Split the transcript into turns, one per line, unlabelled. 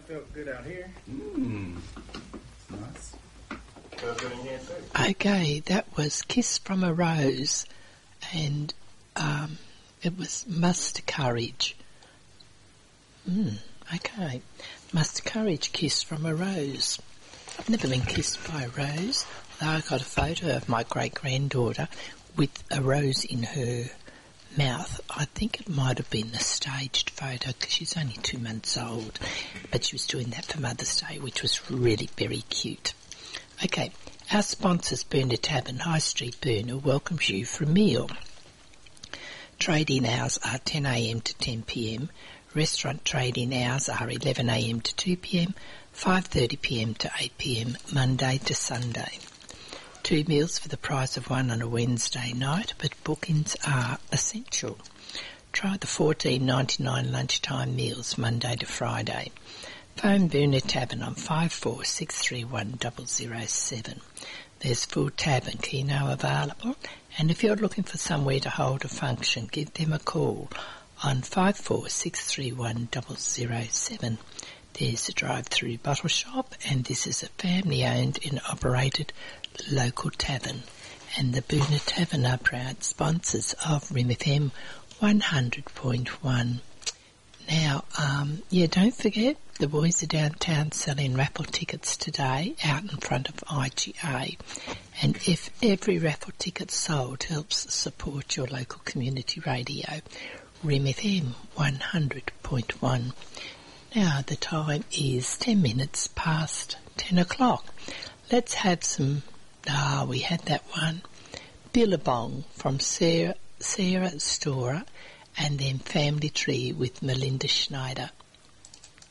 felt good out here.
Nice.
Felt good in here too.
Okay, that was Kiss from a Rose, and it was Muster Courage. Okay. Muster Courage, Kiss from a Rose. I've never been kissed by a rose, although I got a photo of my great-granddaughter with a rose in her mouth. I think it might have been a staged photo because she's only 2 months old, but she was doing that for Mother's Day, which was really very cute. Okay, our sponsors, Burner Tavern, High Street Burner, welcomes you for a meal. Trade-in hours are 10am to 10pm. Restaurant trade-in hours are 11am to 2pm, 5:30pm to 8pm, Monday to Sunday. 2 meals for the price of one on a Wednesday night, but bookings are essential. Try the $14.99 lunchtime meals Monday to Friday. Phone Burner Tavern on 54631007. There's full tab and keno available, and if you're looking for somewhere to hold a function, give them a call on 54631007. There's a drive-through bottle shop, and this is a family-owned and operated local tavern. And the Burner Tavern are proud sponsors of Rim FM 100.1. Now, don't forget, the boys are downtown selling raffle tickets today out in front of IGA. And if every raffle ticket sold helps support your local community radio, Rim FM 100.1. Now the time is 10 minutes past 10 o'clock. Let's have some, we had that one, Billabong from Sarah Storer, and then Family Tree with Melinda Schneider.